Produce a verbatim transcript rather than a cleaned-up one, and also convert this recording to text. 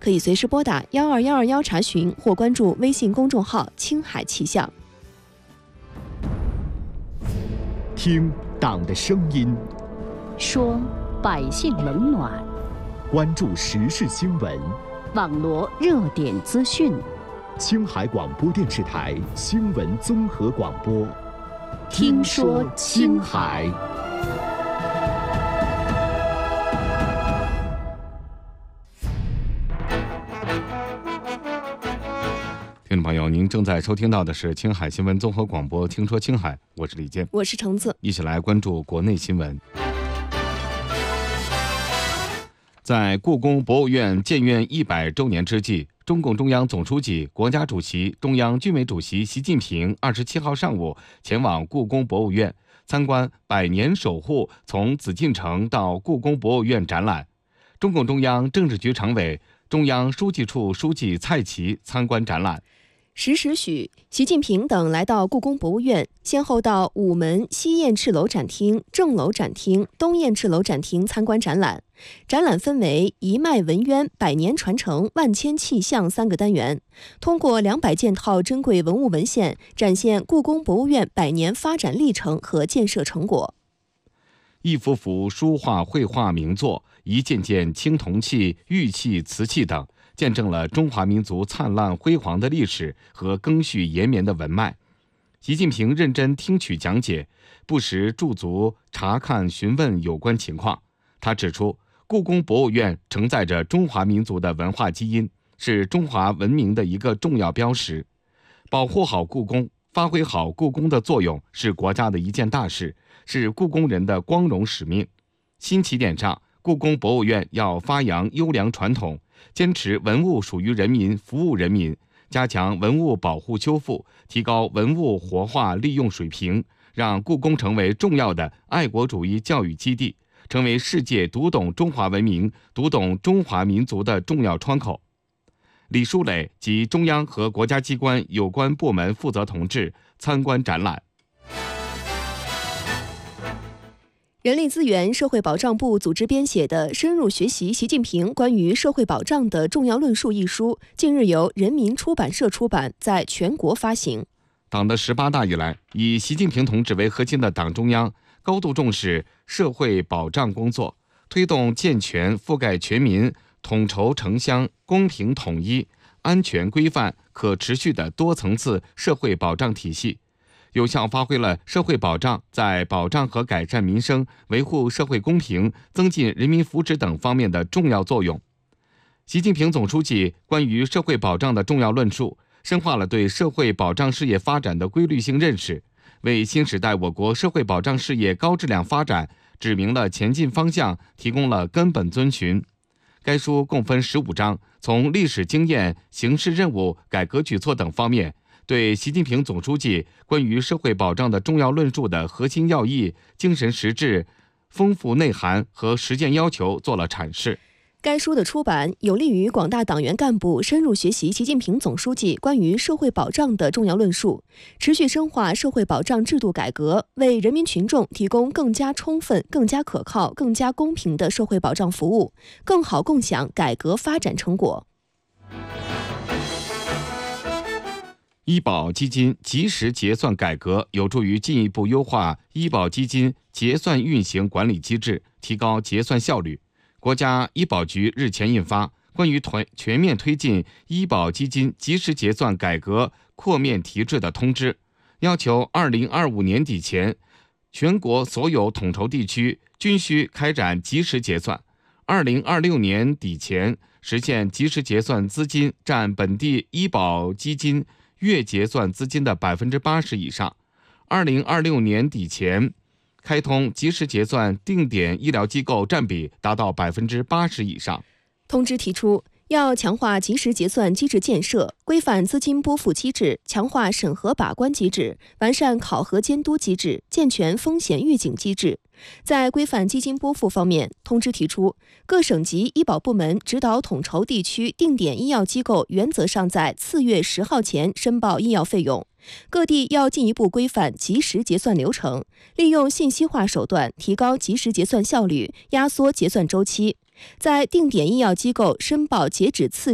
可以随时拨打幺二幺二幺查询或关注微信公众号青海气象。 听党的声音， 说百姓冷暖， 关注时事新闻， 网罗热点资讯。 青海广播电视台新闻综合广播， 听说青海。 听众朋友，您正在收听到的是青海新闻综合广播，听说青海，我是李健， 我是橙子， 一起来关注国内新闻。在故宫博物院建院一百周年之际，中共中央总书记、国家主席、中央军委主席习近平二十七号上午前往故宫博物院参观“百年守护从紫禁城到故宫博物院”展览。中共中央政治局常委、中央书记处书记蔡奇参观展览。 十时许，习近平等来到故宫博物院，先后到午门西燕翅楼展厅、正楼展厅、东燕翅楼展厅参观展览。展览分为一脉文渊、百年传承、万千气象三个单元，通过两百件套珍贵文物文献，展现故宫博物院百年发展历程和建设成果。 一幅幅书画绘画名作，一件件青铜器、玉器、瓷器等，见证了中华民族灿烂辉煌的历史和赓续延绵的文脉。习近平认真听取讲解，不时驻足查看询问有关情况。他指出，故宫博物院承载着中华民族的文化基因，是中华文明的一个重要标识。保护好故宫，发挥好故宫的作用，是国家的一件大事，是故宫人的光荣使命。新起点上，故宫博物院要发扬优良传统，坚持文物属于人民、服务人民，加强文物保护修复，提高文物活化利用水平，让故宫成为重要的爱国主义教育基地，成为世界读懂中华文明、读懂中华民族的重要窗口。李书磊及中央和国家机关有关部门负责同志参观展览。 人力资源社会保障部组织编写的《深入学习习近平关于社会保障的重要论述》一书，近日由人民出版社出版，在全国发行。 党的十八大以来，以习近平同志为核心的党中央高度重视社会保障工作，推动健全、覆盖全民、统筹城乡、公平统一、安全规范、可持续的多层次社会保障体系，有效发挥了社会保障在保障和改善民生、维护社会公平、增进人民福祉等方面的重要作用。习近平总书记关于社会保障的重要论述，深化了对社会保障事业发展的规律性认识，为新时代我国社会保障事业高质量发展指明了前进方向，提供了根本遵循。该书共分十五章，从历史经验、形势任务、改革举措等方面，对习近平总书记关于社会保障的重要论述的核心要义、精神实质、丰富内涵和实践要求做了阐释。 该书的出版有利于广大党员干部深入学习习近平总书记关于社会保障的重要论述，持续深化社会保障制度改革，为人民群众提供更加充分、更加可靠、更加公平的社会保障服务，更好共享改革发展成果。 医保基金及时结算改革有助于进一步优化医保基金结算运行管理机制，提高结算效率。国家医保局日前印发关于全面推进医保基金及时结算改革扩面提质的通知，要求二零二五年底前，全国所有统筹地区均需开展及时结算，二零二六年底前实现及时结算资金占本地医保基金月结算资金的百分之八十以上，二零二六年底前开通及时结算定点医疗机构占比达到百分之八十以上。 通知提出，要强化及时结算机制建设，规范资金拨付机制，强化审核把关机制，完善考核监督机制，健全风险预警机制。在规范基金拨付方面，通知提出，各省级医保部门指导统筹地区定点医药机构原则上在次月十号前申报医药费用。各地要进一步规范及时结算流程，利用信息化手段提高及时结算效率，压缩结算周期。在定点医药机构申报截止次